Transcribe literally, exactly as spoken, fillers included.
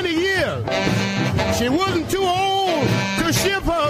ninety years. She wasn't too old to ship her